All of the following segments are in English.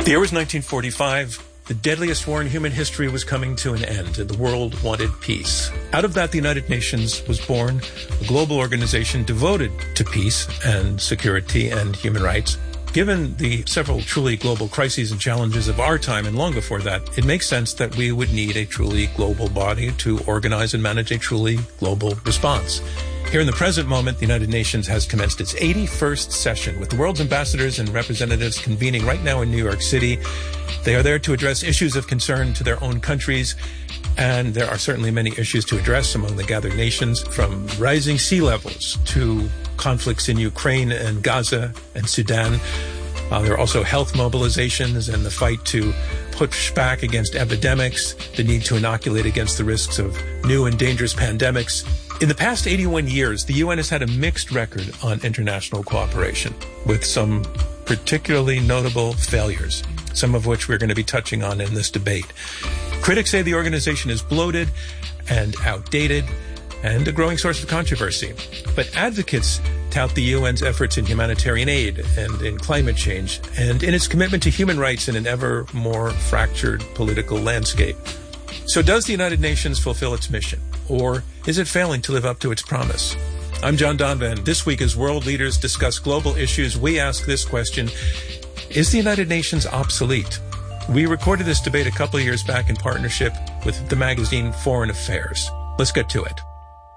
The year was 1945. The deadliest war in human history was coming to an end, and the world wanted peace. Out of that, the United Nations was born, a global organization devoted to peace and security and human rights. Given the several truly global crises and challenges of our time, and long before that, it makes sense that we would need a truly global body to organize and manage a truly global response. Here in the present moment, the United Nations has commenced its 81st session with the world's ambassadors and representatives convening right now in New York City. They are there to address issues of concern to their own countries, and there are certainly many issues to address among the gathered nations, from rising sea levels to conflicts in Ukraine and Gaza and Sudan. There are also health mobilizations and the fight to push back against epidemics, the need to inoculate against the risks of new and dangerous pandemics. In the past 81 years, the UN has had a mixed record on international cooperation, with some particularly notable failures, some of which we're going to be touching on in this debate. Critics say the organization is bloated and outdated and a growing source of controversy. But advocates tout the UN's efforts in humanitarian aid and in climate change and in its commitment to human rights in an ever more fractured political landscape. So does the United Nations fulfill its mission, or is it failing to live up to its promise? I'm John Donvan. This week, as world leaders discuss global issues, we ask this question: is the United Nations obsolete? We recorded this debate a couple of years back in partnership with the magazine Foreign Affairs. Let's get to it.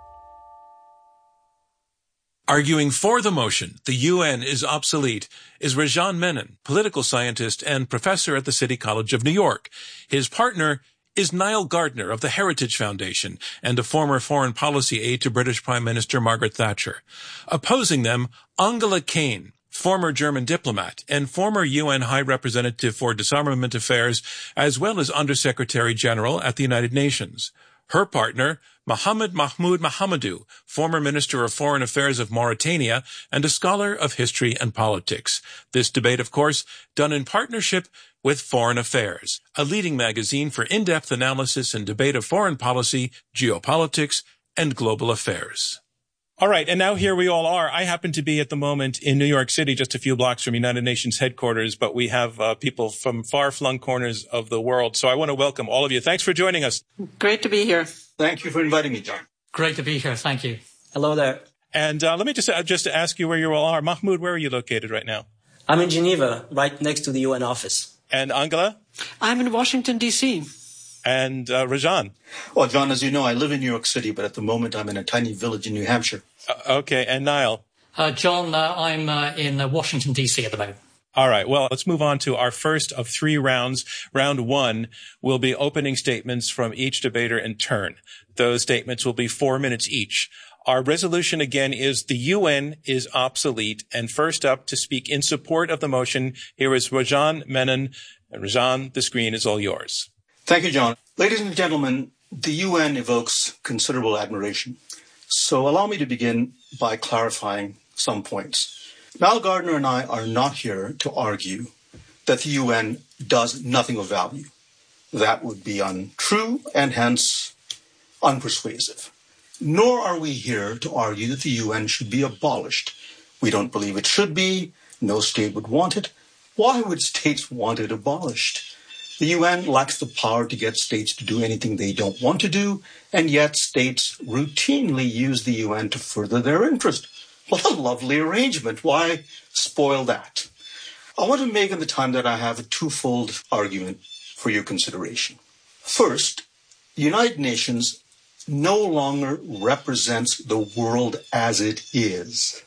Arguing for the motion, the UN is obsolete, is Rajan Menon, political scientist and professor at the City College of New York. His partner is Niall Gardner of the Heritage Foundation and a former foreign policy aide to British Prime Minister Margaret Thatcher. Opposing them, Angela Kane, former German diplomat and former UN High Representative for Disarmament Affairs, as well as Undersecretary General at the United Nations. Her partner, Mohammed Mahmoud Mohamedou, former Minister of Foreign Affairs of Mauritania and a scholar of history and politics. This debate, of course, done in partnership with Foreign Affairs, a leading magazine for in-depth analysis and debate of foreign policy, geopolitics, and global affairs. All right, and now here we all are. I happen to be at the moment in New York City, just a few blocks from United Nations headquarters, but we have people from far-flung corners of the world. So I want to welcome all of you. Thanks for joining us. Great to be here. Thank you for inviting me, John. Great to be here. Thank you. Hello there. And let me just ask you where you all are. Mahmoud, where are you located right now? I'm in Geneva, right next to the UN office. And Angela? I'm in Washington, D.C. And Rajan? Well, John, as you know, I live in New York City, but at the moment I'm in a tiny village in New Hampshire. Okay, and Niall? John, I'm in Washington, D.C. at the moment. All right, well, let's move on to our first of three rounds. Round one will be opening statements from each debater in turn. Those statements will be 4 minutes each. Our resolution, again, is the UN is obsolete. And first up to speak in support of the motion, here is Rajan Menon. And Rajan, the screen is all yours. Thank you, John. Ladies and gentlemen, the UN evokes considerable admiration. So allow me to begin by clarifying some points. Niall Gardner and I are not here to argue that the UN does nothing of value. That would be untrue and hence unpersuasive. Nor are we here to argue that the UN should be abolished. We don't believe it should be. No state would want it. Why would states want it abolished? The UN lacks the power to get states to do anything they don't want to do, and yet states routinely use the UN to further their interest. What a lovely arrangement. Why spoil that? I want to make in the time that I have a twofold argument for your consideration. First, the United Nations no longer represents the world as it is.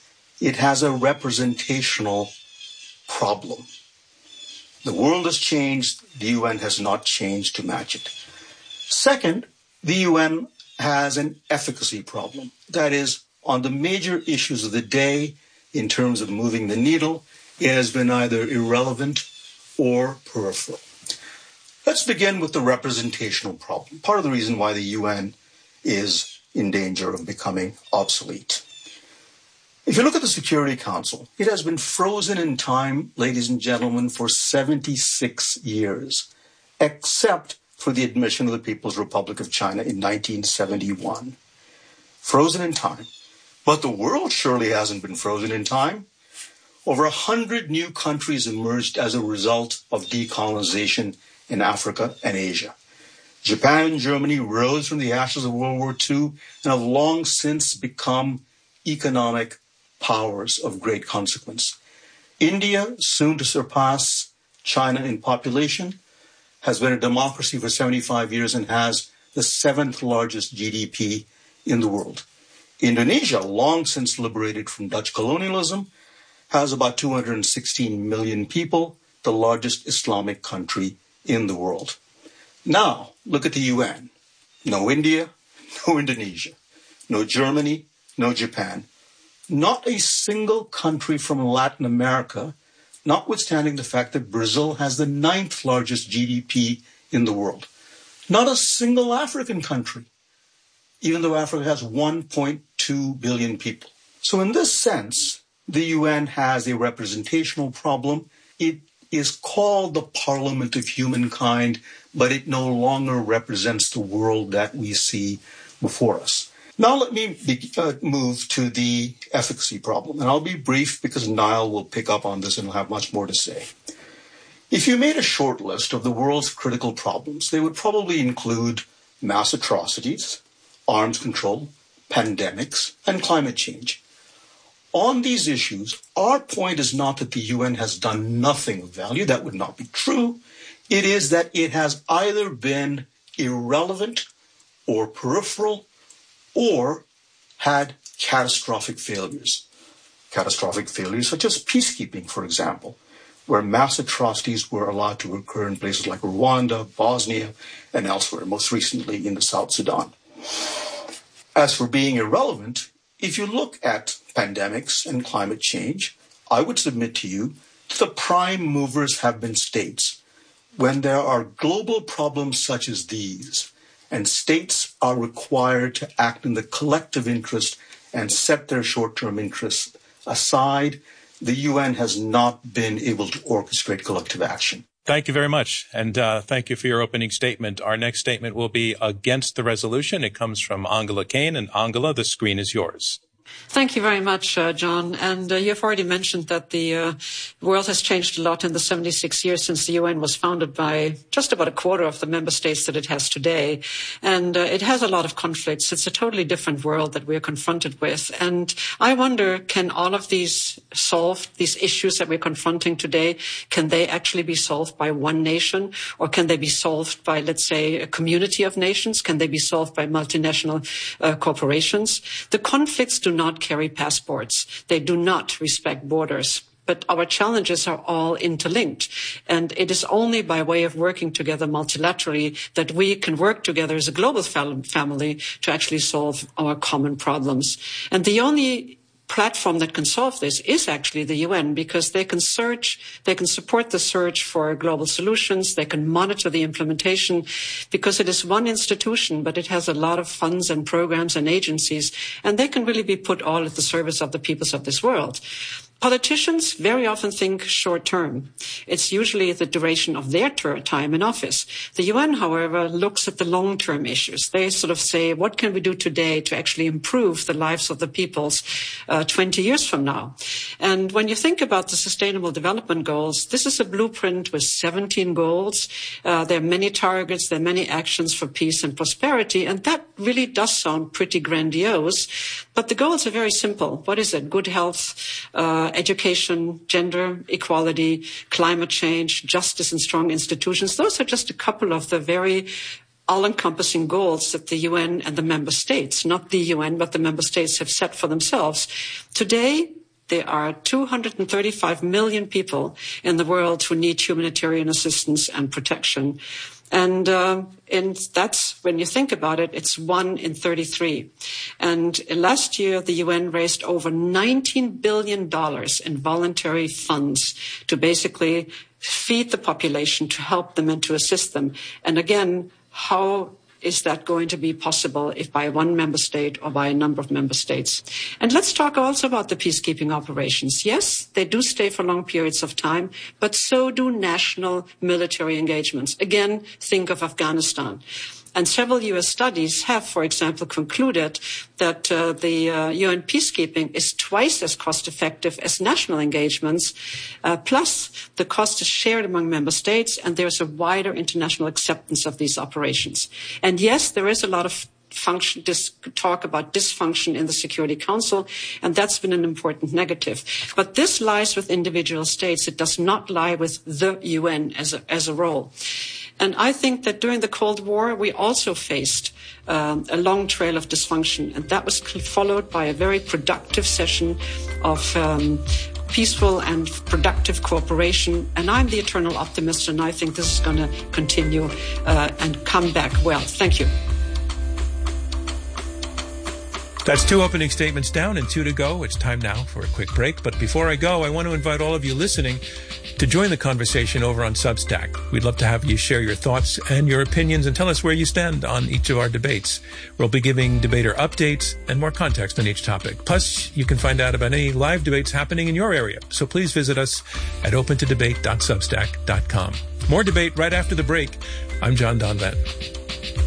It has a representational problem. The world has changed. The UN has not changed to match it. Second, the UN has an efficacy problem. That is, on the major issues of the day, in terms of moving the needle, it has been either irrelevant or peripheral. Let's begin with the representational problem. Part of the reason why the UN is in danger of becoming obsolete. If you look at the Security Council, it has been frozen in time, ladies and gentlemen, for 76 years, except for the admission of the People's Republic of China in 1971. Frozen in time. But the world surely hasn't been frozen in time. Over 100 new countries emerged as a result of decolonization in Africa and Asia. Japan and Germany rose from the ashes of World War II and have long since become economic powers of great consequence. India, soon to surpass China in population, has been a democracy for 75 years and has the 7th largest GDP in the world. Indonesia, long since liberated from Dutch colonialism, has about 216 million people, the largest Islamic country in the world. Now, look at the UN. No India, no Indonesia, no Germany, no Japan. Not a single country from Latin America, notwithstanding the fact that Brazil has the 9th largest GDP in the world. Not a single African country, even though Africa has 1.2 billion people. So in this sense, the UN has a representational problem. It is called the Parliament of Humankind, but it no longer represents the world that we see before us. Now let me move to the efficacy problem. And I'll be brief because Niall will pick up on this and will have much more to say. If you made a short list of the world's critical problems, they would probably include mass atrocities, arms control, pandemics, and climate change. On these issues, our point is not that the UN has done nothing of value. That would not be true. It is that it has either been irrelevant or peripheral or had catastrophic failures. Catastrophic failures such as peacekeeping, for example, where mass atrocities were allowed to occur in places like Rwanda, Bosnia, and elsewhere, most recently in the South Sudan. As for being irrelevant, if you look at pandemics and climate change, I would submit to you that the prime movers have been states. When there are global problems such as these, and states are required to act in the collective interest and set their short-term interests aside, the UN has not been able to orchestrate collective action. Thank you very much, and thank you for your opening statement. Our next statement will be against the resolution. It comes from Angela Kane, and Angela, the screen is yours. Thank you very much, John. And you've already mentioned that the world has changed a lot in the 76 years since the UN was founded by just about a quarter of the member states that it has today. And it has a lot of conflicts. It's a totally different world that we're confronted with. And I wonder, can all of these solved, these issues that we're confronting today, can they actually be solved by one nation? Or can they be solved by, let's say, a community of nations? Can they be solved by multinational corporations? The conflicts do not carry passports. They do not respect borders. But our challenges are all interlinked. And it is only by way of working together multilaterally that we can work together as a global family to actually solve our common problems. And the only platform that can solve this is actually the UN, because they can support the search for global solutions, they can monitor the implementation, because it is one institution, but it has a lot of funds and programs and agencies, and they can really be put all at the service of the peoples of this world. Politicians very often think short term. It's usually the duration of their time in office. The UN, however, looks at the long-term issues. They sort of say, what can we do today to actually improve the lives of the peoples 20 years from now? And when you think about the Sustainable Development Goals, this is a blueprint with 17 goals. There are many targets, there are many actions for peace and prosperity, and that really does sound pretty grandiose. But the goals are very simple. What is it? Good health, education, gender equality, climate change, justice and strong institutions. Those are just a couple of the very all-encompassing goals that the UN and the member states, not the UN, but the member states have set for themselves. Today, there are 235 million people in the world who need humanitarian assistance and protection. And that's, when you think about it, it's 1 in 33. And last year, the UN raised over $19 billion in voluntary funds to basically feed the population, to help them and to assist them. And again, how is that going to be possible if by one member state or by a number of member states? And let's talk also about the peacekeeping operations. Yes, they do stay for long periods of time, but so do national military engagements. Again, think of Afghanistan. And several U.S. studies have, for example, concluded that the UN peacekeeping is twice as cost-effective as national engagements, plus the cost is shared among member states, and there's a wider international acceptance of these operations. And yes, there is a lot of talk about dysfunction in the Security Council, and that's been an important negative. But this lies with individual states. It does not lie with the UN as a role. And I think that during the Cold War, we also faced a long trail of dysfunction, and that was followed by a very productive session of peaceful and productive cooperation. And I'm the eternal optimist, and I think this is going to continue and come back well. Thank you. That's 2 opening statements down and 2 to go. It's time now for a quick break. But before I go, I want to invite all of you listening to join the conversation over on Substack. We'd love to have you share your thoughts and your opinions and tell us where you stand on each of our debates. We'll be giving debater updates and more context on each topic. Plus, you can find out about any live debates happening in your area. So please visit us at opentodebate.substack.com. More debate right after the break. I'm John Donvan.